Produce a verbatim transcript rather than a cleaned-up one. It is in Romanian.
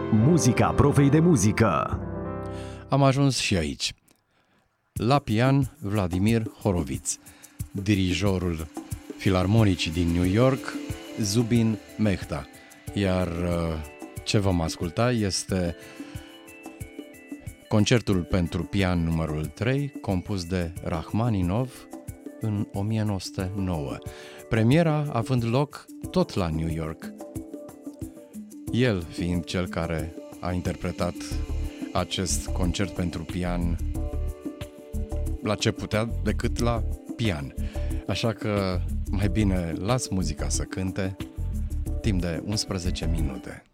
Muzica profei de muzică. Am ajuns și aici. La pian, Vladimir Horowitz, dirijorul filarmonicii din New York, Zubin Mehta. Iar ce vom asculta este concertul pentru pian numărul trei, compus de Rachmaninov în o mie nouă sute nouă. Premiera având loc tot la New York, el fiind cel care a interpretat acest concert pentru pian la ce putea decât la pian. Așa că mai bine las muzica să cânte timp de unsprezece minute.